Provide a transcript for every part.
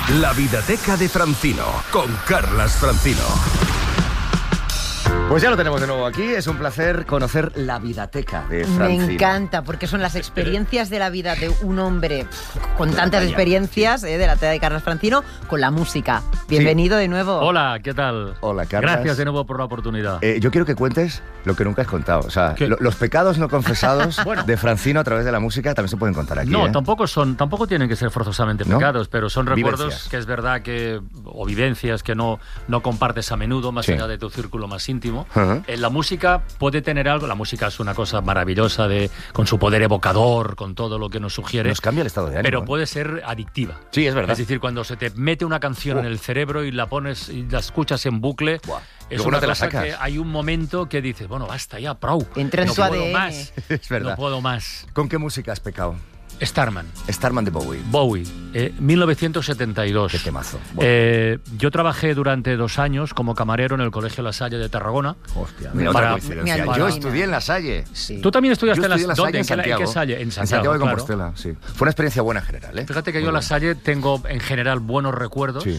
La Vidateca de Francino, con Carlas Francino. Pues ya lo tenemos de nuevo aquí. Es un placer conocer la Vidateca de Francino. Me encanta, porque son las experiencias de la vida de un hombre con tantas experiencias, de la tela de Carlas Francino, con la música. Bienvenido de nuevo. Hola, ¿qué tal? Hola, Carlas. Gracias de nuevo por la oportunidad. Yo quiero que cuentes lo que nunca has contado. O sea, los pecados no confesados de Francino a través de la música también se pueden contar aquí. No, tampoco tienen que ser forzosamente pecados, pero son recuerdos vivencias. que es verdad que, o vivencias que no compartes a menudo, más allá de tu círculo más íntimo. La música puede tener algo, la música es una cosa maravillosa con su poder evocador, con todo lo que nos sugiere. Nos cambia el estado de ánimo. Pero puede ser adictiva. Sí, es verdad. Es decir, cuando se te mete una canción en el cerebro y la pones y la escuchas en bucle, es luego una no te la cosa sacas. que hay un momento que dices, bueno, basta ya, prou. Entra en no su puedo ADN. más. Es verdad. No puedo más. ¿Con qué música has pecado? Starman Starman de Bowie. 1972. Qué temazo. Yo trabajé durante 2 años como camarero en el Colegio La Salle de Tarragona. Hostia, mira, otra coincidencia. Yo estudié en La Salle. Sí. Tú también estudiaste Yo estudié en La Salle, ¿dónde? en Santiago. ¿En qué Salle? En Santiago de claro. Compostela, sí. Fue una experiencia buena en general, ¿eh? Fíjate que yo en La Salle tengo en general buenos recuerdos. Sí.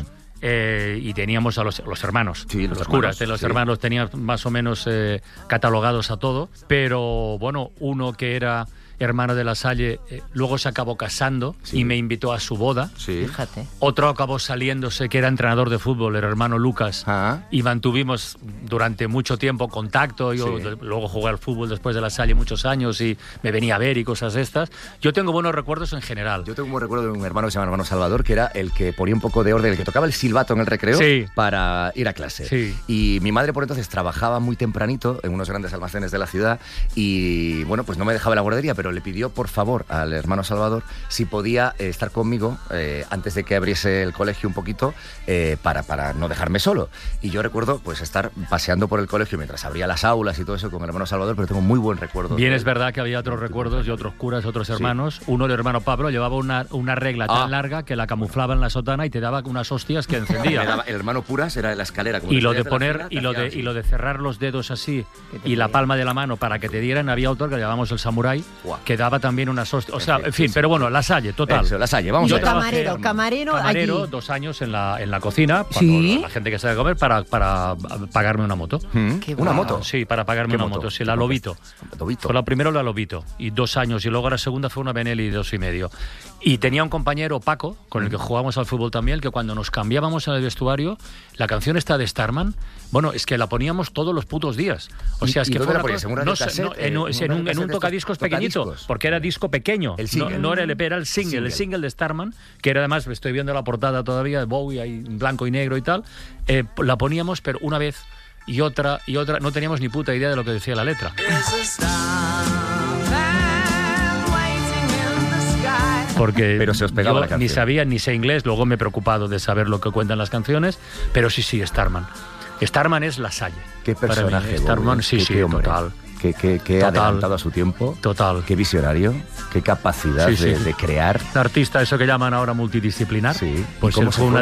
Y teníamos a los hermanos, Sí, los curas, hermanos, los sí. hermanos tenían más o menos catalogados a todo, pero bueno, uno que era hermano de La Salle, luego se acabó casando y me invitó a su boda. Sí. Fíjate. Otro acabó saliéndose, que era entrenador de fútbol, el hermano Lucas, y mantuvimos durante mucho tiempo contacto. Yo luego jugué al fútbol después de La Salle muchos años y me venía a ver y cosas de estas. Yo tengo buenos recuerdos en general. Yo tengo un buen recuerdo de un hermano que se llama hermano Salvador, que era el que ponía un poco de orden, el que tocaba el silbato en el recreo para ir a clase. Sí. Y mi madre por entonces trabajaba muy tempranito en unos grandes almacenes de la ciudad y bueno, pues no me dejaba en la guardería, pero le pidió por favor al hermano Salvador si podía estar conmigo antes de que abriese el colegio un poquito para no dejarme solo. Y yo recuerdo pues estar paseando por el colegio mientras abría las aulas y todo eso con el hermano Salvador, pero tengo muy buen recuerdo. Bien, es verdad que había otros recuerdos y otros curas, otros hermanos. Uno, el hermano Pablo, llevaba una regla tan larga que la camuflaba en la sotana y te daba unas hostias que encendía. El hermano Puras era la escalera. Y lo de poner y lo de cerrar los dedos así y la palma de la mano para que te dieran, había otro que llamamos el samurái, que daba también unas hostias. O sea, en fin, pero bueno, La Salle, total. Eso, La Salle, vamos Yo a ver. camarero allí. 2 años en la cocina, la gente que sabe comer, para pagarme una moto. ¿Una moto? Sí, para pagarme ¿Qué una moto? moto. Sí, la Lobito. Lobito. Fue la primera la Lobito, y 2 años, y luego la segunda fue una Benelli 2,5. Y tenía un compañero, Paco, con el que jugábamos al fútbol también, que cuando nos cambiábamos en el vestuario, la canción esta de Starman, bueno, es que la poníamos todos los putos días. O sea, es que ¿y fue dónde la una ponías? cosa- ¿En un no, en un tocadiscos pequeñito, tocadiscos? porque era disco pequeño. El single. No era el EP, era el single de Starman, que era además, estoy viendo la portada todavía de Bowie, ahí en blanco y negro y tal. La poníamos, pero una vez y otra, no teníamos ni puta idea de lo que decía la letra. Porque Pero se os pegaba yo la canción. ni sabía ni sé inglés, luego me he preocupado de saber lo que cuentan las canciones, pero sí, Starman. Starman es La Salle. Qué Para mí, personaje. Starman, Bowie. sí, Qué hombre. total. Qué Total. adelantado a su tiempo. Total. Qué visionario. Qué capacidad Sí, sí. de crear. Un artista, eso que llaman ahora multidisciplinar. Sí. Pues ¿Y cómo él se fue una